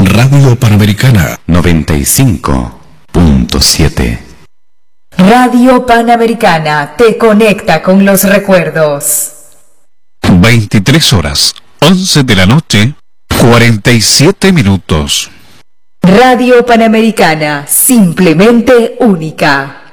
Radio Panamericana 95.7. Radio Panamericana te conecta con los recuerdos. 23 horas, 11 de la noche, 47 minutos. Radio Panamericana, simplemente única.